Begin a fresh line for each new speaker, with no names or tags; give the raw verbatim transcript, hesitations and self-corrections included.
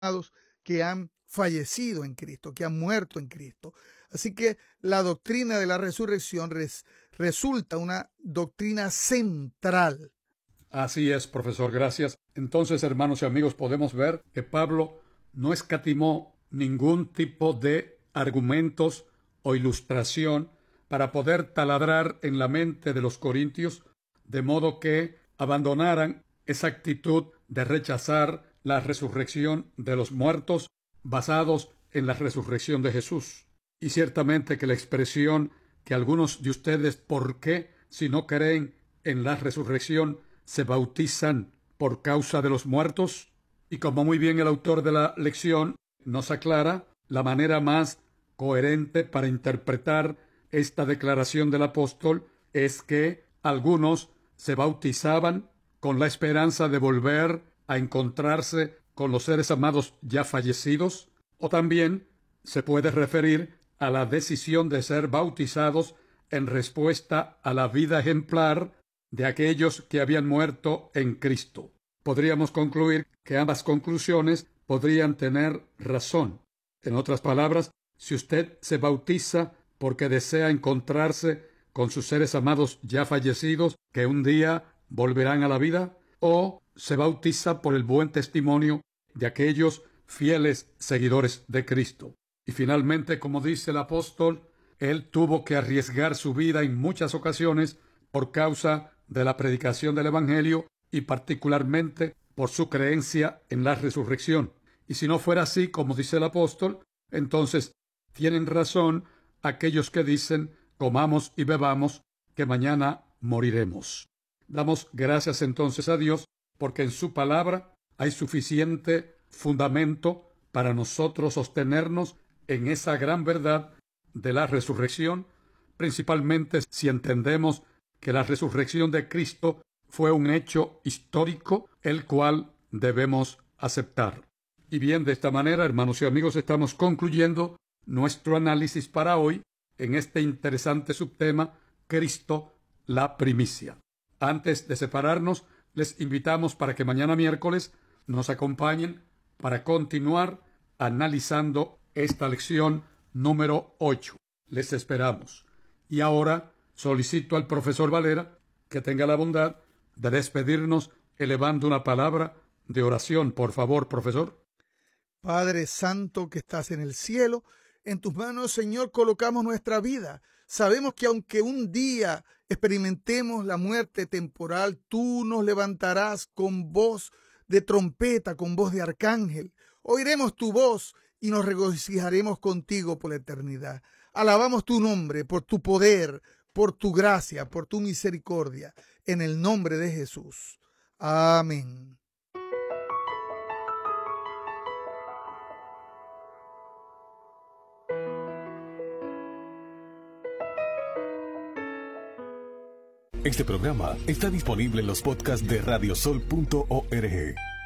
que han fallecido en Cristo, que han muerto en Cristo. Así que la doctrina de la resurrección res, resulta una doctrina central.
Así es, profesor, gracias. Entonces, hermanos y amigos, podemos ver que Pablo no escatimó ningún tipo de argumentos o ilustración para poder taladrar en la mente de los corintios, de modo que abandonaran esa actitud de rechazar la resurrección de los muertos basados en la resurrección de Jesús. Y ciertamente que la expresión que algunos de ustedes, ¿por qué, si no creen en la resurrección, se bautizan por causa de los muertos? Y como muy bien el autor de la lección nos aclara, la manera más coherente para interpretar esta declaración del apóstol es que algunos se bautizaban con la esperanza de volver a encontrarse con los seres amados ya fallecidos, o también se puede referir a la decisión de ser bautizados en respuesta a la vida ejemplar de aquellos que habían muerto en Cristo. Podríamos concluir que ambas conclusiones podrían tener razón. En otras palabras, si usted se bautiza porque desea encontrarse con sus seres amados ya fallecidos que un día volverán a la vida, o se bautiza por el buen testimonio de aquellos fieles seguidores de Cristo. Y finalmente, como dice el apóstol, él tuvo que arriesgar su vida en muchas ocasiones por causa de la predicación del Evangelio y particularmente por su creencia en la resurrección. Y si no fuera así, como dice el apóstol, entonces tienen razón aquellos que dicen: comamos y bebamos, que mañana moriremos. Damos gracias entonces a Dios, porque en su palabra hay suficiente fundamento para nosotros sostenernos en esa gran verdad de la resurrección, principalmente si entendemos que la resurrección de Cristo fue un hecho histórico, el cual debemos aceptar. Y bien, de esta manera, hermanos y amigos, estamos concluyendo nuestro análisis para hoy en este interesante subtema, Cristo, la primicia. Antes de separarnos, les invitamos para que mañana miércoles nos acompañen para continuar analizando esta lección número ocho. Les esperamos. Y ahora solicito al profesor Valera que tenga la bondad de despedirnos elevando una palabra de oración. Por favor, profesor.
Padre Santo que estás en el cielo, en tus manos, Señor, colocamos nuestra vida. Sabemos que aunque un día experimentemos la muerte temporal, tú nos levantarás con voz de trompeta, con voz de arcángel. Oiremos tu voz y nos regocijaremos contigo por la eternidad. Alabamos tu nombre por tu poder, por tu gracia, por tu misericordia, en el nombre de Jesús. Amén.
Este programa está disponible en los podcasts de radiosol punto org.